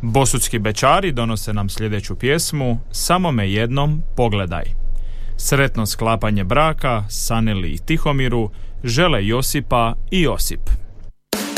Bosutski bečari donose nam sljedeću pjesmu Samo me jednom pogledaj. Sretno sklapanje braka Saneli i Tihomiru žele Josipa i Josip.